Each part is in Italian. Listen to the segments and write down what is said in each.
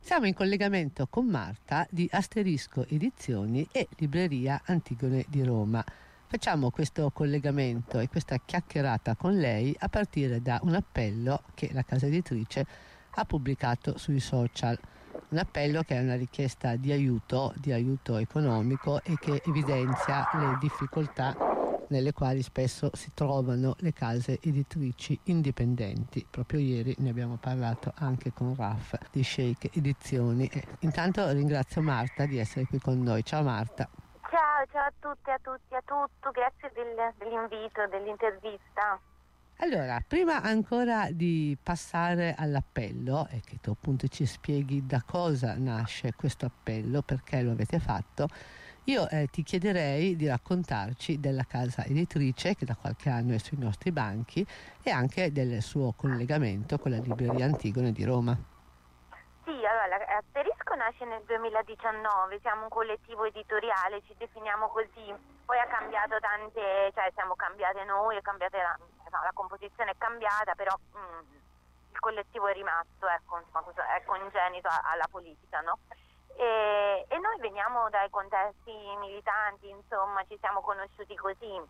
Siamo in collegamento con Marta di Asterisco Edizioni e Libreria Antigone di Roma. Facciamo questo collegamento e questa chiacchierata con lei a partire da un appello che la casa editrice ha pubblicato sui social. Un appello che è una richiesta di aiuto economico e che evidenzia le difficoltà nelle quali spesso si trovano le case editrici indipendenti. Proprio ieri ne abbiamo parlato anche con Raf di Shake Edizioni. Intanto ringrazio Marta di essere qui con noi. Ciao Marta. Ciao a tutti, a tutto, grazie dell'invito, dell'intervista. Allora, prima ancora di passare all'appello e che tu appunto ci spieghi da cosa nasce questo appello, perché lo avete fatto, io ti chiederei di raccontarci della casa editrice che da qualche anno è sui nostri banchi e anche del suo collegamento con la Libreria Antigone di Roma. Sì, allora, Asterisco nasce nel 2019, siamo un collettivo editoriale, ci definiamo così, poi ha cambiato tante, cioè siamo cambiate noi, è cambiata la composizione è cambiata, però il collettivo è rimasto, ecco, insomma, è congenito alla politica, no? E noi veniamo dai contesti militanti, insomma, ci siamo conosciuti così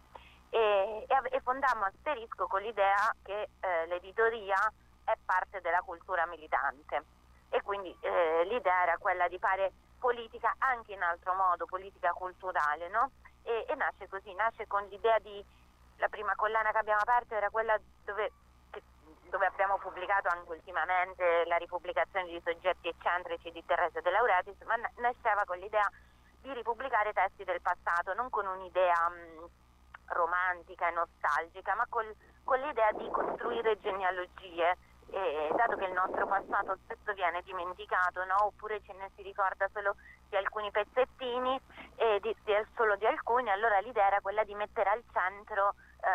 e fondammo Asterisco con l'idea che l'editoria è parte della cultura militante. E quindi l'idea era quella di fare politica anche in altro modo, politica culturale, no? E nasce così, nasce con l'idea la prima collana che abbiamo aperto era quella dove abbiamo pubblicato anche ultimamente la ripubblicazione di Soggetti eccentrici di Teresa De Laurentiis, ma nasceva con l'idea di ripubblicare testi del passato, non con un'idea romantica e nostalgica, ma con l'idea di costruire genealogie. Dato che il nostro passato spesso viene dimenticato, no? Oppure ce ne si ricorda solo di alcuni pezzettini e solo di alcuni, allora l'idea era quella di mettere al centro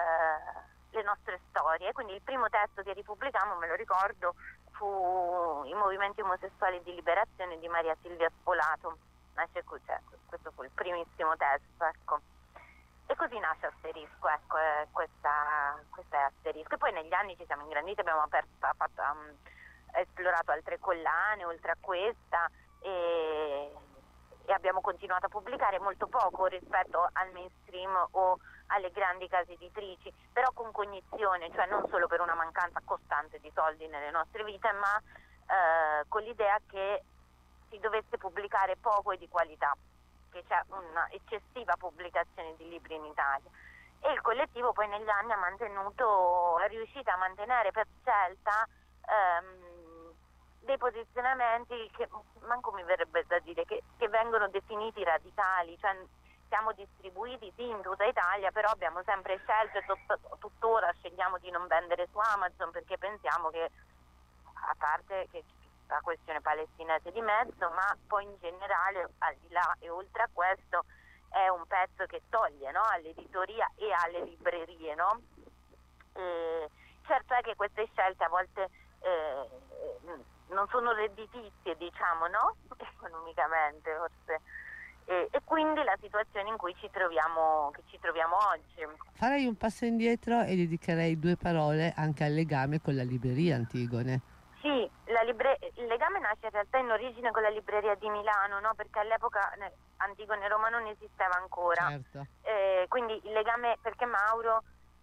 le nostre storie. Quindi il primo testo che ripubblicammo, me lo ricordo, fu I movimenti omosessuali di liberazione di Maria Silvia Spolato. Questo fu il primissimo testo, ecco. E così nasce Asterisco, ecco, questa è Asterisco. E poi negli anni ci siamo ingranditi, abbiamo esplorato altre collane oltre a questa e abbiamo continuato a pubblicare molto poco rispetto al mainstream o alle grandi case editrici, però con cognizione, cioè non solo per una mancanza costante di soldi nelle nostre vite, ma con l'idea che si dovesse pubblicare poco e di qualità, che c'è una eccessiva pubblicazione di libri in Italia. E il collettivo poi negli anni è riuscito a mantenere per scelta dei posizionamenti che manco mi verrebbe da dire che vengono definiti radicali, cioè siamo distribuiti sì in tutta Italia, però abbiamo sempre scelto e tuttora scegliamo di non vendere su Amazon perché pensiamo che, a parte che la questione palestinese di mezzo, ma poi in generale al di là e oltre a questo è un pezzo che toglie, no? All'editoria e alle librerie, no? Certo è che queste scelte a volte non sono redditizie, diciamo, no? Economicamente forse. E quindi la situazione in cui ci troviamo oggi. Farei un passo indietro e dedicherei 2 parole anche al legame con la Libreria Antigone. Sì, il legame nasce in realtà in origine con la libreria di Milano, no? Perché all'epoca Antigone Roma non esisteva ancora. Certo. Quindi il legame, perché Mauro,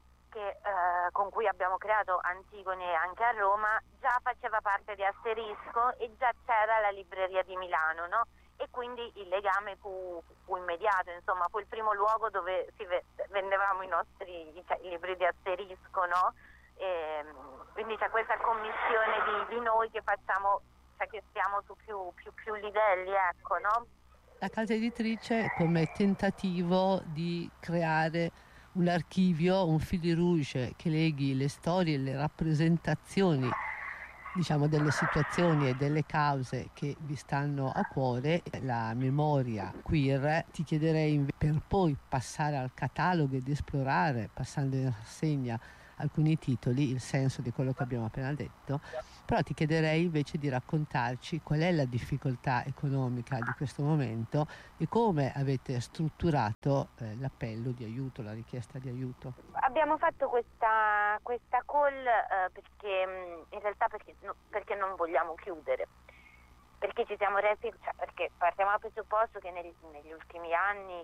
con cui abbiamo creato Antigone anche a Roma, già faceva parte di Asterisco e già c'era la libreria di Milano, no? E quindi il legame fu immediato, insomma, fu il primo luogo dove vendevamo i libri di Asterisco, no? Quindi c'è questa commissione di noi che facciamo, cioè che stiamo su più livelli, ecco, no? La casa editrice come tentativo di creare un archivio, un fil rouge che leghi le storie e le rappresentazioni, diciamo, delle situazioni e delle cause che vi stanno a cuore, la memoria queer. Ti chiederei, per poi passare al catalogo ed esplorare, passando in rassegna alcuni titoli, il senso di quello che abbiamo appena detto, però ti chiederei invece di raccontarci qual è la difficoltà economica di questo momento e come avete strutturato l'appello di aiuto, la richiesta di aiuto. Abbiamo fatto questa call perché in realtà perché non vogliamo chiudere. perché ci siamo resi, cioè, perché partiamo dal presupposto che negli ultimi anni,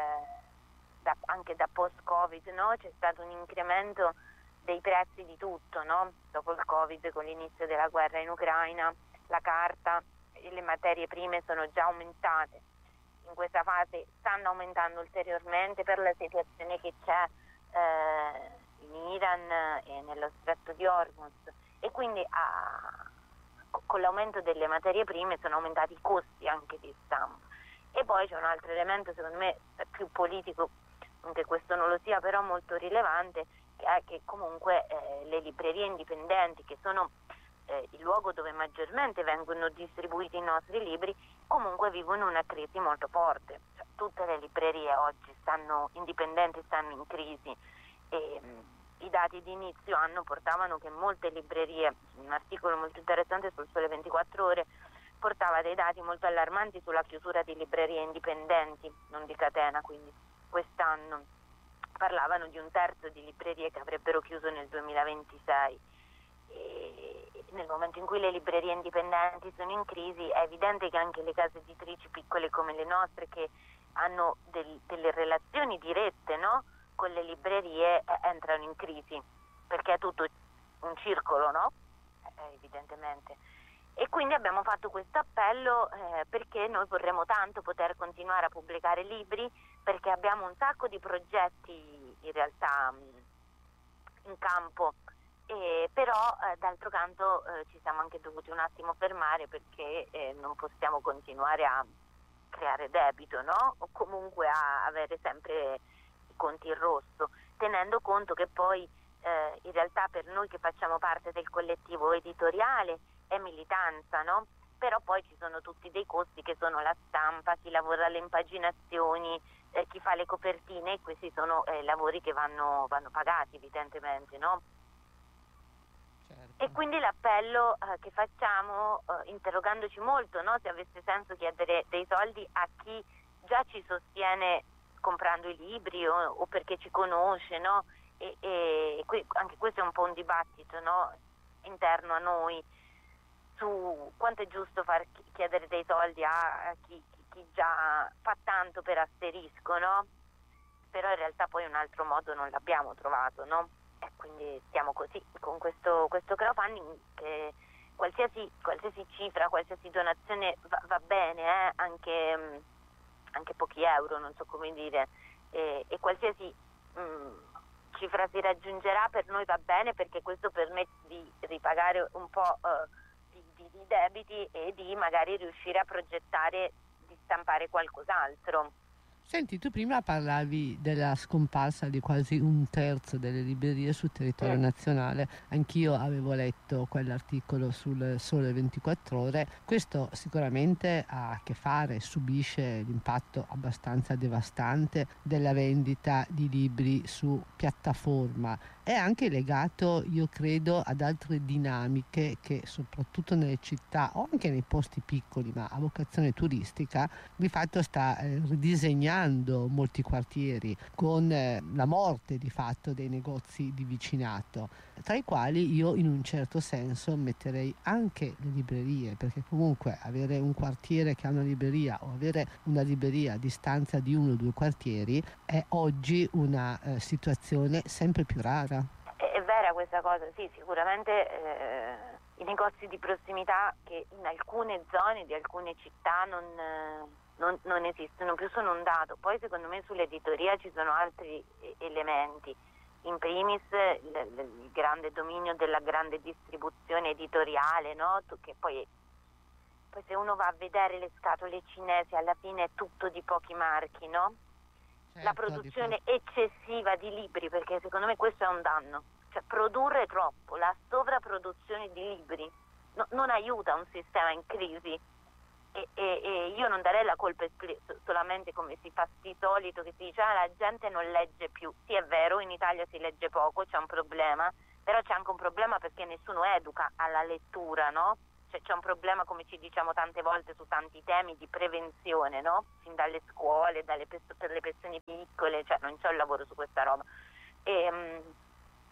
anche da post-Covid, no? C'è stato un incremento dei prezzi di tutto, no? Dopo il Covid, con l'inizio della guerra in Ucraina, la carta e le materie prime sono già aumentate. In questa fase stanno aumentando ulteriormente per la situazione che c'è in Iran e nello stretto di Hormuz, e quindi con l'aumento delle materie prime sono aumentati i costi anche di stampa. E poi c'è un altro elemento, secondo me più politico, anche questo non lo sia, però molto rilevante, che è che comunque le librerie indipendenti, che sono il luogo dove maggiormente vengono distribuiti i nostri libri, comunque vivono una crisi molto forte. Cioè, tutte le librerie oggi indipendenti stanno in crisi, e i dati di inizio anno portavano che molte librerie, un articolo molto interessante sul Sole 24 Ore portava dei dati molto allarmanti sulla chiusura di librerie indipendenti, non di catena, quindi quest'anno parlavano di un terzo di librerie che avrebbero chiuso nel 2026. E nel momento in cui le librerie indipendenti sono in crisi, è evidente che anche le case editrici piccole come le nostre, che hanno delle relazioni dirette, no? Con le librerie, entrano in crisi, perché è tutto un circolo, no? Evidentemente. E quindi abbiamo fatto questo appello perché noi vorremmo tanto poter continuare a pubblicare libri, perché abbiamo un sacco di progetti in realtà in campo, però d'altro canto ci siamo anche dovuti un attimo fermare, perché non possiamo continuare a creare debito, no? O comunque a avere sempre i conti in rosso, tenendo conto che poi in realtà per noi che facciamo parte del collettivo editoriale è militanza, no? Però poi ci sono tutti dei costi che sono la stampa, chi lavora alle impaginazioni, chi fa le copertine, e questi sono lavori che vanno pagati evidentemente, no? Certo. E quindi l'appello che facciamo, interrogandoci molto, no? Se avesse senso chiedere dei soldi a chi già ci sostiene comprando i libri o perché ci conosce, no? E anche questo è un po' un dibattito, no? Interno a noi, su quanto è giusto chiedere dei soldi a chi già fa tanto per Asterisco, no? Però in realtà poi un altro modo non l'abbiamo trovato, no? E quindi stiamo così, con questo crowdfunding, che qualsiasi cifra, qualsiasi donazione va bene, anche pochi euro, non so come dire, e qualsiasi cifra si raggiungerà per noi va bene, perché questo permette di ripagare un po' di debiti e di magari riuscire a progettare di stampare qualcos'altro. Senti, tu prima parlavi della scomparsa di quasi un terzo delle librerie sul territorio nazionale. Anch'io avevo letto quell'articolo sul Sole 24 Ore. Questo sicuramente ha a che fare, subisce l'impatto abbastanza devastante della vendita di libri su piattaforma. È anche legato, io credo, ad altre dinamiche che soprattutto nelle città o anche nei posti piccoli, ma a vocazione turistica, di fatto sta ridisegnando molti quartieri, con la morte di fatto dei negozi di vicinato, tra i quali io in un certo senso metterei anche le librerie, perché comunque avere un quartiere che ha una libreria o avere una libreria a distanza di 1 o 2 quartieri è oggi una situazione sempre più rara. È vera questa cosa, sì, sicuramente i negozi di prossimità che in alcune zone di alcune città non esistono più, sono un dato. Poi secondo me sull'editoria ci sono altri elementi, in primis il grande dominio della grande distribuzione editoriale, no? Che poi se uno va a vedere le scatole cinesi, alla fine è tutto di pochi marchi, no? La produzione eccessiva di libri, perché secondo me questo è un danno, cioè produrre troppo, la sovrapproduzione di libri non aiuta un sistema in crisi, e io non darei la colpa solamente, come si fa di solito, che si dice la gente non legge più. Sì, è vero, in Italia si legge poco, c'è un problema, però c'è anche un problema perché nessuno educa alla lettura, no? Cioè, c'è un problema, come ci diciamo tante volte su tanti temi, di prevenzione, no? Fin dalle scuole, per le persone piccole, cioè non c'è un lavoro su questa roba.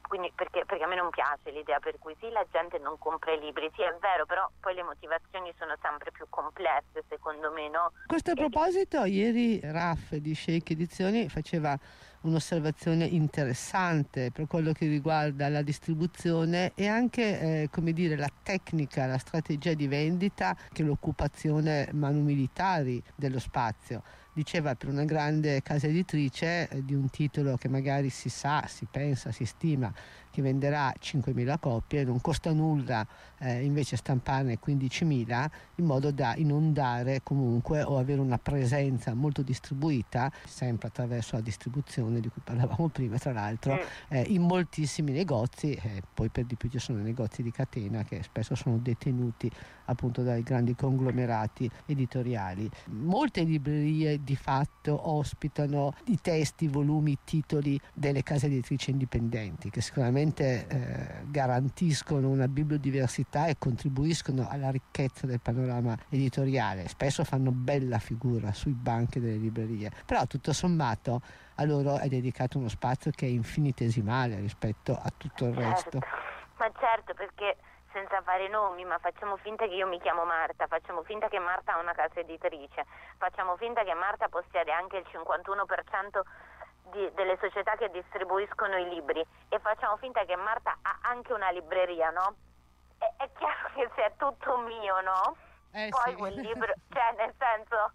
quindi perché a me non piace l'idea per cui sì, la gente non compra i libri, sì è vero, però poi le motivazioni sono sempre più complesse secondo me, no? A questo proposito, ieri Raff di Shake Edizioni faceva un'osservazione interessante per quello che riguarda la distribuzione e anche come dire, la tecnica, la strategia di vendita che l'occupazione manu militari dello spazio. Diceva per una grande casa editrice di un titolo che magari si sa, si pensa, si stima che venderà 5.000 copie, non costa nulla invece stamparne 15.000 in modo da inondare comunque o avere una presenza molto distribuita, sempre attraverso la distribuzione di cui parlavamo prima tra l'altro, in moltissimi negozi, poi per di più ci sono negozi di catena che spesso sono detenuti appunto dai grandi conglomerati editoriali. Molte librerie di fatto ospitano i testi, volumi, titoli delle case editrici indipendenti che sicuramente garantiscono una bibliodiversità e contribuiscono alla ricchezza del panorama editoriale. Spesso fanno bella figura sui banchi delle librerie, però tutto sommato a loro è dedicato uno spazio che è infinitesimale rispetto a tutto il resto. Ma certo, perché senza fare nomi, ma facciamo finta che io mi chiamo Marta, facciamo finta che Marta ha una casa editrice, facciamo finta che Marta possiede anche il 51% delle società che distribuiscono i libri e facciamo finta che Marta ha anche una libreria, no? È chiaro che se è tutto mio, no? Poi sì. Quel libro, cioè nel senso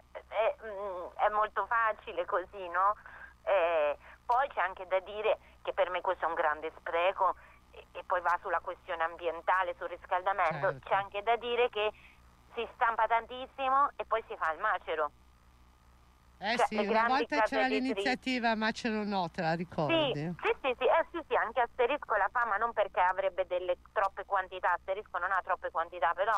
è molto facile così, no? Poi c'è anche da dire che per me questo è un grande spreco e poi va sulla questione ambientale, sul riscaldamento, certo. C'è anche da dire che si stampa tantissimo e poi si fa il macero. Sì, una volta c'era l'iniziativa Macero no, te la ricordi? Sì, anche Asterisco la fa, ma non perché avrebbe delle troppe quantità, Asterisco non ha troppe quantità, però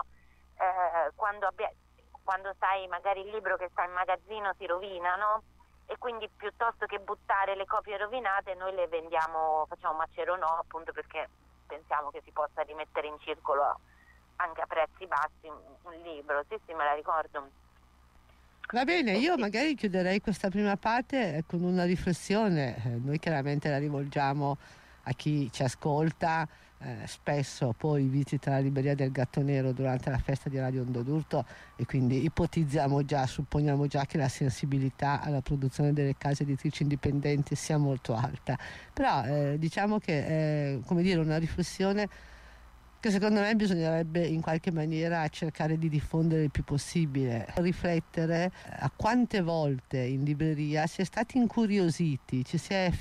quando sai magari il libro che sta in magazzino si rovina, no? E quindi piuttosto che buttare le copie rovinate noi le vendiamo, facciamo Macero no, appunto perché pensiamo che si possa rimettere in circolo anche a prezzi bassi un libro. Sì, me la ricordo. Va bene, io magari chiuderei questa prima parte con una riflessione. Noi chiaramente la rivolgiamo a chi ci ascolta, spesso poi visita la libreria del Gatto Nero durante la festa di Radio Ondo d'Urto e quindi ipotizziamo già, supponiamo già che la sensibilità alla produzione delle case editrici indipendenti sia molto alta. Però diciamo che è come dire, una riflessione che secondo me bisognerebbe in qualche maniera cercare di diffondere il più possibile, riflettere a quante volte in libreria si è stati incuriositi, ci si è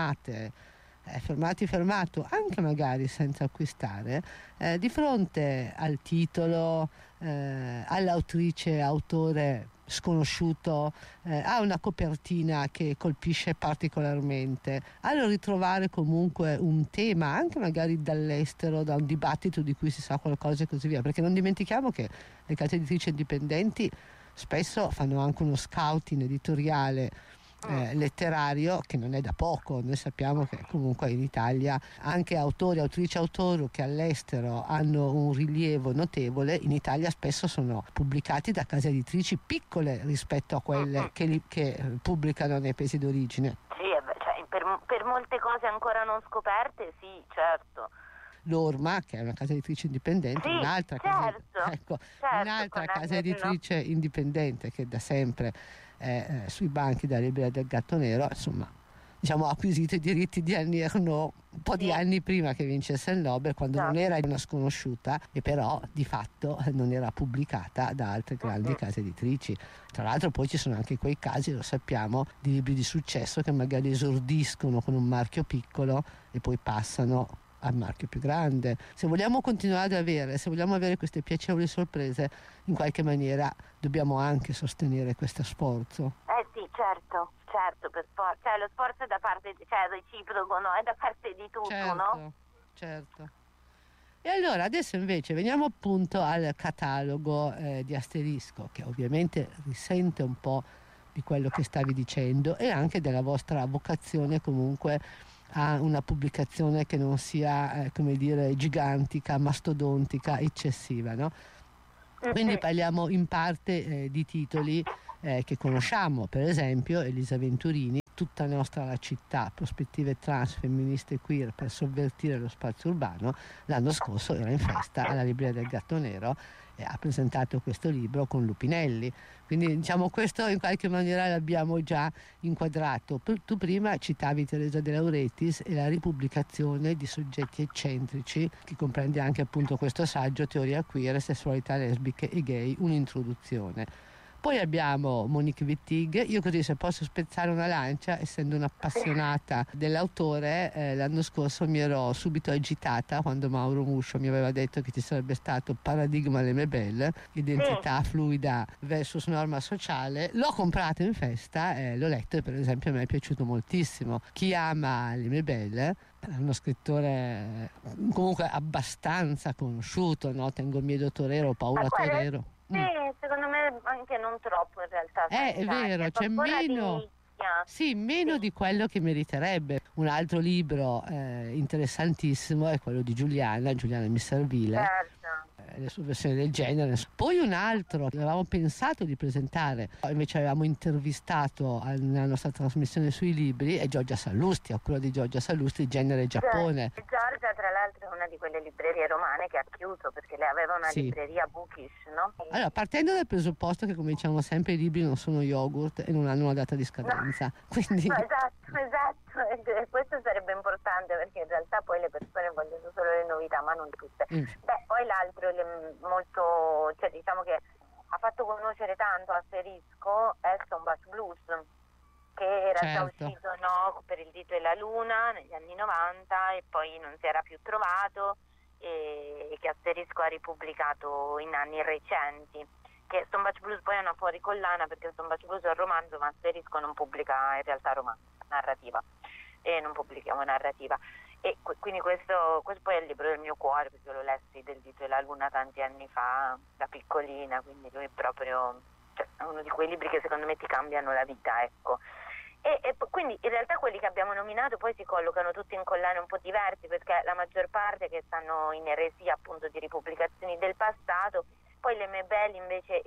fermato, anche magari senza acquistare, di fronte al titolo, all'autrice, autore sconosciuto, ha una copertina che colpisce particolarmente, al ritrovare comunque un tema anche magari dall'estero, da un dibattito di cui si sa qualcosa e così via, perché non dimentichiamo che le case editrici indipendenti spesso fanno anche uno scouting editoriale letterario che non è da poco. Noi sappiamo che comunque in Italia anche autori, autrici, autori che all'estero hanno un rilievo notevole, in Italia spesso sono pubblicati da case editrici piccole rispetto a quelle che pubblicano nei paesi d'origine. Sì, per molte cose ancora non scoperte, sì, certo. L'Orma, che è una casa editrice indipendente, sì, un'altra casa editrice indipendente che da sempre è sui banchi della libreria del Gatto Nero, insomma, diciamo, ha acquisito i diritti di Annie Ernaux un po' di anni prima che vincesse il Nobel, quando non era una sconosciuta e però di fatto non era pubblicata da altre grandi case editrici. Tra l'altro poi ci sono anche quei casi, lo sappiamo, di libri di successo che magari esordiscono con un marchio piccolo e poi passano al marchio più grande. Se vogliamo continuare se vogliamo avere queste piacevoli sorprese, in qualche maniera dobbiamo anche sostenere questo sforzo. Sì, certo, per forza. Cioè, lo sforzo è da parte, reciproco, no? È da parte di tutti, no? Certo. E allora adesso invece veniamo appunto al catalogo di Asterisco, che ovviamente risente un po' di quello che stavi dicendo e anche della vostra vocazione comunque a una pubblicazione che non sia gigantica, mastodontica, eccessiva, no? Quindi parliamo in parte di titoli che conosciamo, per esempio Elisa Venturini, Tutta nostra la città, prospettive trans, femministe e queer per sovvertire lo spazio urbano, l'anno scorso era in festa alla Libreria del Gatto Nero e ha presentato questo libro con Lupinelli. Quindi diciamo questo in qualche maniera l'abbiamo già inquadrato. Tu prima citavi Teresa De Lauretis e la ripubblicazione di Soggetti eccentrici, che comprende anche appunto questo saggio Teoria queer, sessualità lesbiche e gay, un'introduzione. Poi abbiamo Monique Wittig. Io così, se posso spezzare una lancia, essendo un'appassionata dell'autore, l'anno scorso mi ero subito agitata quando Mauro Muscio mi aveva detto che ci sarebbe stato Paradigma Lemebel, identità fluida versus norma sociale. L'ho comprato in festa e l'ho letto e per esempio mi è piaciuto moltissimo. Chi ama Lemebel è uno scrittore comunque abbastanza conosciuto, no? Tengo miedo torero, paura torero. Sì, secondo me anche non troppo in realtà. È vero, c'è meno, sì, meno di quello che meriterebbe. Un altro libro interessantissimo è quello di Giuliana Misservile. Certo. Le sue versioni del genere. Poi un altro che avevamo pensato di presentare, invece avevamo intervistato nella nostra trasmissione sui libri, è Giorgia Sallusti, a quello di Giorgia Sallusti, Genere Giappone. Giorgia tra l'altro è una di quelle librerie romane che ha chiuso perché lei aveva una libreria bookish, no? Allora, partendo dal presupposto che, come diciamo sempre, i libri non sono yogurt e non hanno una data di scadenza, quindi... No, esatto, e questo sarebbe importante perché in realtà poi le persone vogliono solo le novità, ma non tutte. Beh, poi l'altro molto, cioè diciamo che ha fatto conoscere tanto Asterisco è Stonebatch Blues, che era già uscito per Il dito e la luna negli anni 90 e poi non si era più trovato e che Asterisco ha ripubblicato in anni recenti. Che Stonebatch Blues poi è una fuoricollana perché Stonebatch Blues è un romanzo, ma Asterisco non pubblica in realtà narrativa e non pubblichiamo narrativa. E quindi questo poi è il libro del mio cuore perché lo lessi del dito e la luna tanti anni fa da piccolina, quindi lui è proprio è uno di quei libri che secondo me ti cambiano la vita, ecco. E quindi in realtà quelli che abbiamo nominato poi si collocano tutti in collane un po' diversi perché la maggior parte che stanno in eresia appunto di ripubblicazioni del passato, poi le Mebel invece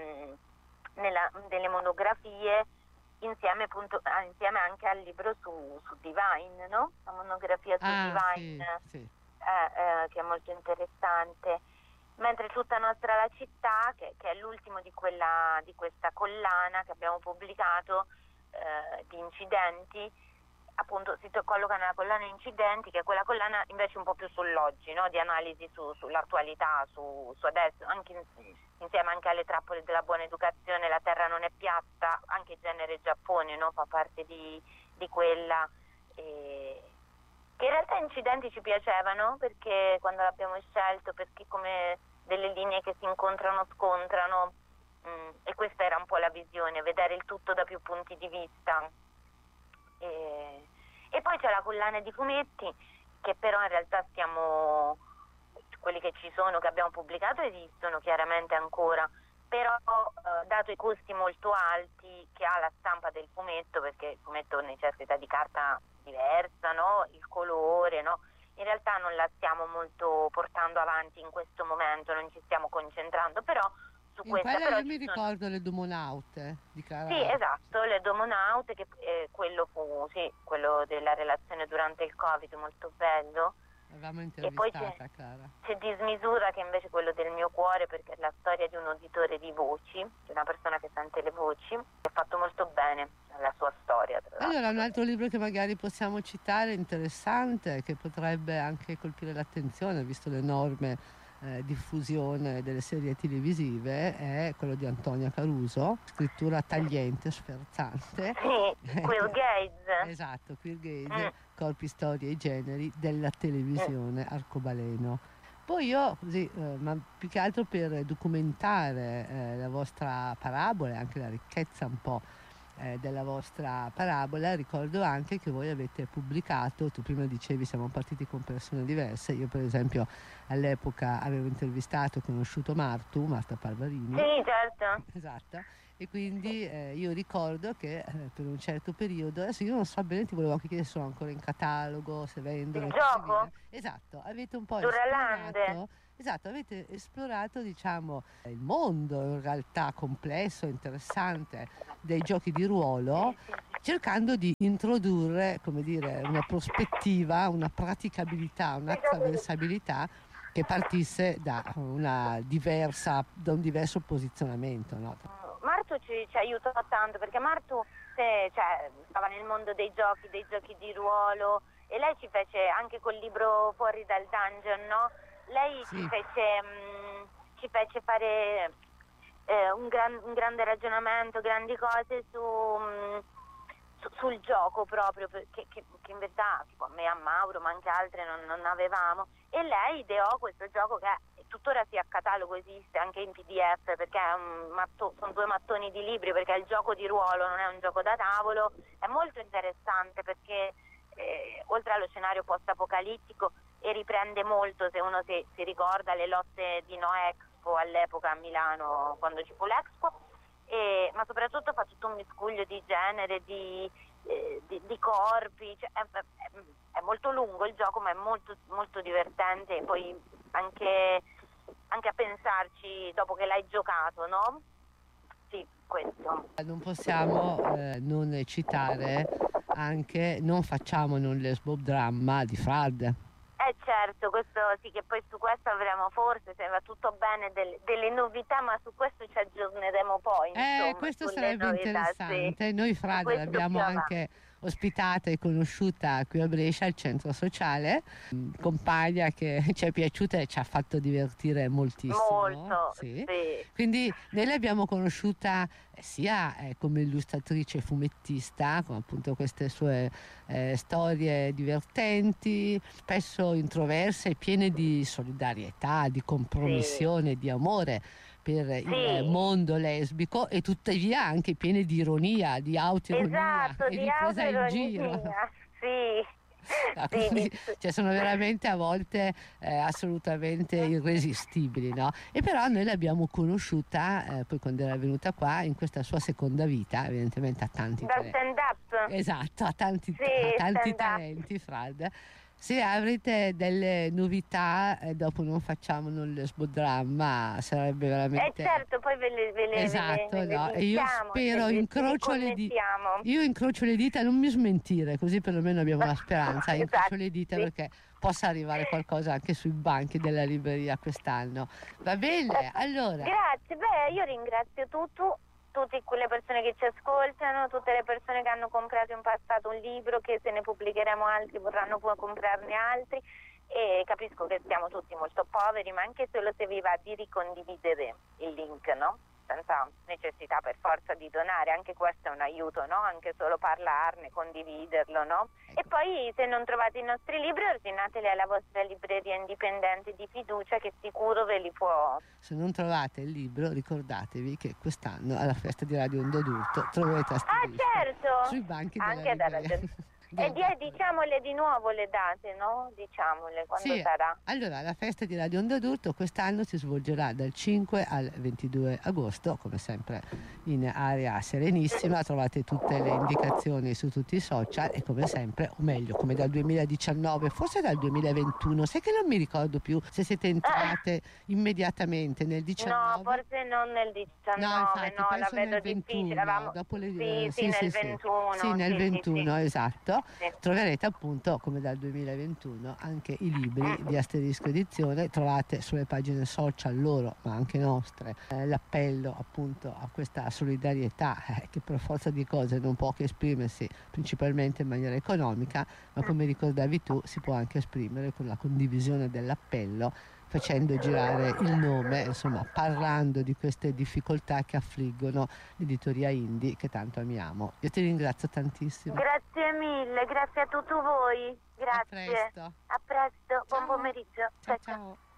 delle monografie insieme anche al libro su Divine, no? La monografia su Divine, sì. che è molto interessante. Mentre Tutta nostra la città, che è l'ultimo di questa collana che abbiamo pubblicato di incidenti, appunto si colloca nella collana incidenti, che è quella collana invece un po' più sull'oggi, no? Di analisi sull'attualità, su adesso, anche insieme anche alle trappole della buona educazione, La terra non è piatta, anche Genere Giappone, no? Fa parte di quella, che in realtà incidenti ci piacevano perché quando l'abbiamo scelto, perché come delle linee che si incontrano, scontrano, e questa era un po' la visione, vedere il tutto da più punti di vista. E poi c'è la collana di fumetti che però in realtà quelli che ci sono, che abbiamo pubblicato, esistono chiaramente ancora, però dato i costi molto alti che ha la stampa del fumetto, perché il fumetto necessita di carta diversa, no? Il colore, no? In realtà non la stiamo molto portando avanti in questo momento, non ci stiamo concentrando, però su in questa quella io mi ricordo le Domonaute di Cara. Sì, esatto, le Domonaute, che quello quello della relazione durante il Covid, molto bello. Avevamo intervistata Cara. C'è Dismisura, che invece è quello del mio cuore, perché è la storia di un uditore di voci, di una persona che sente le voci. È fatto molto bene la sua storia. Allora, un altro libro che magari possiamo citare, interessante, che potrebbe anche colpire l'attenzione, visto l'enorme diffusione delle serie televisive, è quello di Antonia Caruso, scrittura tagliente, sferzante. Sì, Queer Gaze. Esatto, Queer Gaze, corpi, storie e generi della televisione arcobaleno. Poi io, così, ma più che altro per documentare la vostra parabola e anche la ricchezza un po' della vostra parabola, ricordo anche che voi avete pubblicato, tu prima dicevi siamo partiti con persone diverse, io per esempio all'epoca avevo intervistato e conosciuto Marta Parvarini. Sì, certo. Esatto, e quindi io ricordo che per un certo periodo, adesso io non so bene, ti volevo anche chiedere se sono ancora in catalogo, se vendono. Il gioco? Esatto, avete un po' Duralande. avete esplorato, diciamo, il mondo in realtà complesso, interessante dei giochi di ruolo cercando di introdurre, come dire, una prospettiva, una praticabilità, un'attraversabilità che partisse da un diverso posizionamento, no? Martu ci aiutò tanto, perché Martu stava nel mondo dei giochi di ruolo, e lei ci fece anche col libro Fuori dal Dungeon, no? Lei Sì. ci fece fare un grande ragionamento, grandi cose sul gioco proprio, che in verità tipo a me, a Mauro, ma anche altre non avevamo, e lei ideò questo gioco che tuttora sia a catalogo, esiste anche in PDF, perché sono 2 mattoni di libri, perché il gioco di ruolo non è un gioco da tavolo, è molto interessante perché oltre allo scenario post-apocalittico, e riprende molto, se uno si ricorda, le lotte di No Expo all'epoca a Milano, quando ci fu l'Expo, ma soprattutto fa tutto un miscuglio di genere, di corpi, cioè, è molto lungo il gioco, ma è molto, molto divertente, e poi anche a pensarci dopo che l'hai giocato, no? Sì, questo. Non possiamo non citare anche Non facciamo non lesbo dramma di Frad. Certo, questo sì, che poi su questo avremo forse, se va tutto bene, delle novità, ma su questo ci aggiorneremo poi, insomma, Questo sulle sarebbe novità, interessante. sì. Noi Frada Questo l'abbiamo più avanti. anche ospitata e conosciuta qui a Brescia al centro sociale, compagna che ci è piaciuta e ci ha fatto divertire moltissimo. Molto, Sì. sì. Quindi noi l'abbiamo conosciuta sia come illustratrice e fumettista, con appunto queste sue storie divertenti, spesso introverse e piene di solidarietà, di compromissione, di amore per il mondo lesbico, e tuttavia anche piene di ironia, di autoironia, Esatto, e di presa in giro. sì. Quindi, cioè, sono veramente a volte assolutamente irresistibili, no? E però noi l'abbiamo conosciuta poi quando era venuta qua in questa sua seconda vita, evidentemente ha tanti Da stand-up. esatto, ha tanti stand-up. talenti, Frad. Se avrete delle novità, dopo Non facciamo non lesbodramma, sarebbe veramente Certo, poi ve le esatto, no? E io diciamo, spero, incrocio le dita. Io incrocio le dita, non mi smentire, così perlomeno abbiamo la speranza. Incrocio le dita perché possa arrivare qualcosa anche sui banchi della libreria quest'anno. Va bene? Allora. Grazie, io ringrazio tutte quelle persone che ci ascoltano, tutte le persone che hanno comprato in passato un libro, che se ne pubblicheremo altri vorranno poi comprarne altri, e capisco che siamo tutti molto poveri, ma anche solo se vi va di ricondividere il link, no? Senza necessità per forza di donare, anche questo è un aiuto, no? Anche solo parlarne, condividerlo, no? E poi se non trovate i nostri libri, ordinateli alla vostra libreria indipendente di fiducia, che sicuro ve li può. Se non trovate il libro, ricordatevi che quest'anno alla festa di Radio Onda d'Urto troverete asterisco certo, sui banchi della anche libreria. E diciamole di nuovo le date, no? Diciamole quando sì, sarà. Allora, la festa di Radio Onda d'Urto quest'anno si svolgerà dal 5 al 22 agosto, come sempre in area serenissima. Trovate tutte le indicazioni su tutti i social e come sempre, o meglio, come dal 2019, forse dal 2021, sai che non mi ricordo più se siete entrate immediatamente nel 19. No, forse non nel 19, no, infatti, no, la vedo nel 21, difficile. dopo le, nel 21. Sì, nel 21, sì. esatto. Sì. Troverete appunto, come dal 2021, anche i libri di Asterisco Edizione. Trovate sulle pagine social loro, ma anche nostre, l'appello appunto a questa solidarietà che per forza di cose non può che esprimersi principalmente in maniera economica, ma come ricordavi tu si può anche esprimere con la condivisione dell'appello, facendo girare il nome, insomma, parlando di queste difficoltà che affliggono l'editoria indie che tanto amiamo. Io ti ringrazio tantissimo. Grazie mille, grazie a tutti voi. Grazie. A presto. A presto, Ciao. buon pomeriggio. Ciao.